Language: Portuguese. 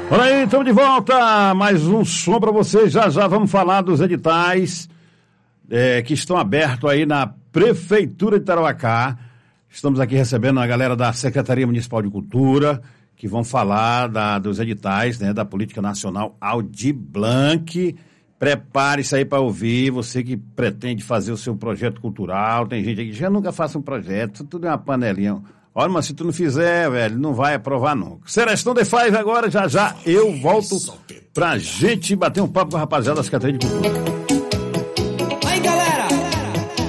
Olha aí, estamos de volta, mais um som para vocês, já vamos falar dos editais que estão abertos aí na Prefeitura de Tarauacá. Estamos aqui recebendo a galera da Secretaria Municipal de Cultura, que vão falar dos editais, né, da Política Nacional Aldir Blanc. Prepare-se aí para ouvir, você que pretende fazer o seu projeto cultural. Tem gente aqui que já nunca faça um projeto, tudo é uma panelinha. Olha, mas se tu não fizer, velho, não vai aprovar nunca. Serestão The Five agora, já eu volto pra gente bater um papo com a rapaziada da Secretaria de Cultura.